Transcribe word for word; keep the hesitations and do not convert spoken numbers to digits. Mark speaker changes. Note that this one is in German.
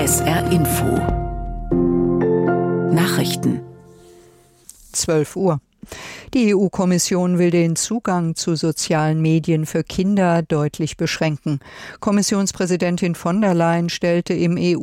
Speaker 1: S R Info. Nachrichten.
Speaker 2: zwölf Uhr. Die E U-Kommission will den Zugang zu sozialen Medien für Kinder deutlich beschränken. Kommissionspräsidentin von der Leyen stellte im E